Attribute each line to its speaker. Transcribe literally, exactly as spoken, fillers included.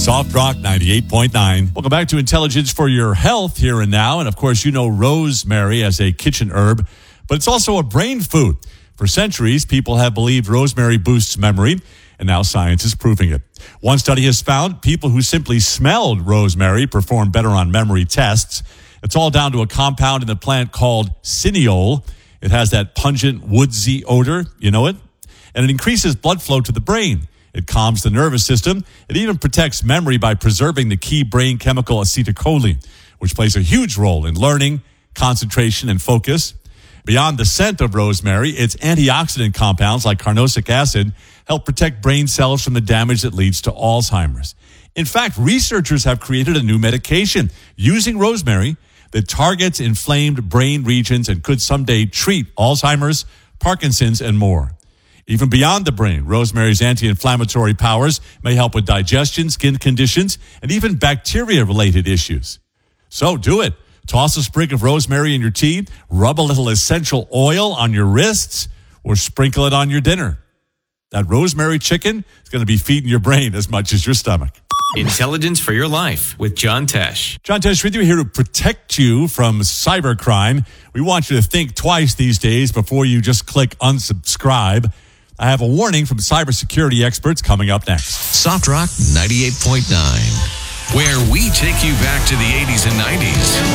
Speaker 1: Soft Rock ninety-eight point nine. Welcome back to Intelligence for Your Health here and now. And of course, you know rosemary as a kitchen herb, but it's also a brain food. For centuries, people have believed rosemary boosts memory, and now science is proving it. One study has found people who simply smelled rosemary perform better on memory tests. It's all down to a compound in the plant called cineole. It has that pungent, woodsy odor, you know it? And it increases blood flow to the brain. It calms the nervous system. It even protects memory by preserving the key brain chemical acetylcholine, which plays a huge role in learning, concentration, and focus. Beyond the scent of rosemary, its antioxidant compounds like carnosic acid help protect brain cells from the damage that leads to Alzheimer's. In fact, researchers have created a new medication using rosemary that targets inflamed brain regions and could someday treat Alzheimer's, Parkinson's, and more. Even beyond the brain, rosemary's anti-inflammatory powers may help with digestion, skin conditions, and even bacteria-related issues. So do it. Toss a sprig of rosemary in your tea, rub a little essential oil on your wrists, or sprinkle it on your dinner. That rosemary chicken is going to be feeding your brain as much as your stomach.
Speaker 2: Intelligence for Your Life with John Tesh.
Speaker 1: John Tesh with you, here to protect you from cybercrime. We want you to think twice these days before you just click unsubscribe. I have a warning from cybersecurity experts coming up next.
Speaker 3: Soft Rock ninety-eight point nine, where we take you back to the eighties and nineties.